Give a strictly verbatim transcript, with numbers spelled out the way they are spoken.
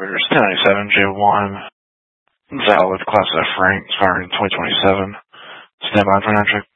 operators, ten ninety-seven J one, valid, class F rank, expiring in twenty twenty-seven. Stand by for an entry.